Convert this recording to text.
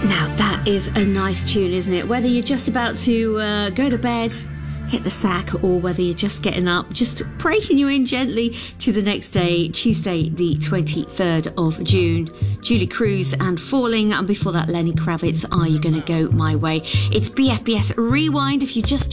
Now that is a nice tune, isn't it? Whether you're just about to go to bed, hit the sack, or whether you're just getting up, just breaking you in gently to the next day, Tuesday the 23rd of June. Julie Cruz and Falling, and before that Lenny Kravitz, Are You Gonna Go My Way? It's BFBS Rewind. If you just